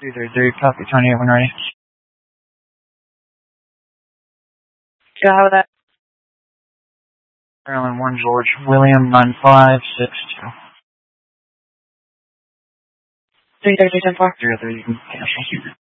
333, copy, 28 when ready. Go ahead with that. Maryland 1 George, William 9562. 333, 10-4. 333, you can cancel.